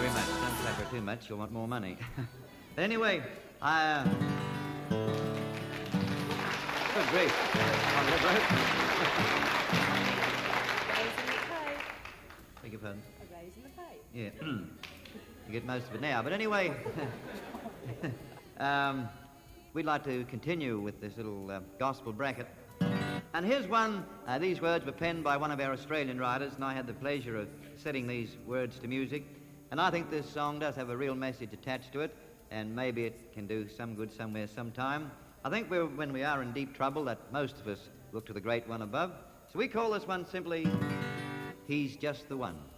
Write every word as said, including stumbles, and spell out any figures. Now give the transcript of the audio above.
very much. Don't clap too much, you'll want more money. But anyway, I... Uh... Good grief. On the rope. Raising the pay. Beg your pardon? A raise in the pay. Yeah. You get most of it now. But anyway, um, we'd like to continue with this little uh, gospel bracket. And here's one. Uh, these words were penned by one of our Australian writers, and I had the pleasure of setting these words to music. And I think this song does have a real message attached to it, and maybe it can do some good somewhere sometime. I think we're, when we are in deep trouble, that most of us look to the great one above. So we call this one simply, He's Just the One.